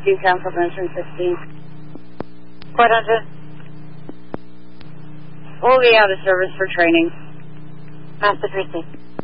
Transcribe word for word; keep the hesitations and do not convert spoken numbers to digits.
Do cancel mention sixteen. Four hundred. We'll be out of service for training. Master three six.